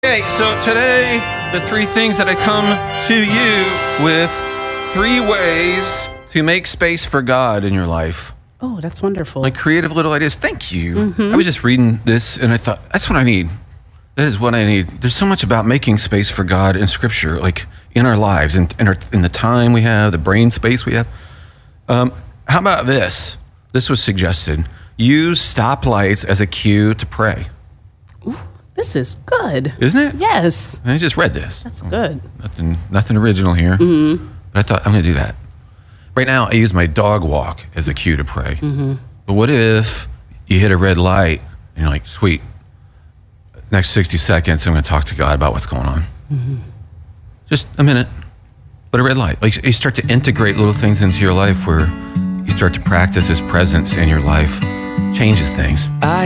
Okay, so today, the three things that I come to you with, 3 ways to make space for God in your life. Oh, that's wonderful. Like creative little ideas. Thank you. I was just reading this and I thought, that's what I need. That is what I need. There's so much about making space for God in Scripture, like in our lives, in the time we have, the brain space we have. How about this? This was suggested. Use stoplights as a cue to pray. Ooh, this is good. Isn't it? Yes. I just read this. That's good. Nothing original here. But I thought, I'm going to do that. Right now, I use my dog walk as a cue to pray. But what if you hit a red light and you're like, sweet, next 60 seconds, I'm going to talk to God about what's going on. Just a minute, but a red light. Like you start to integrate little things into your life where you start to practice His presence in your life, changes things.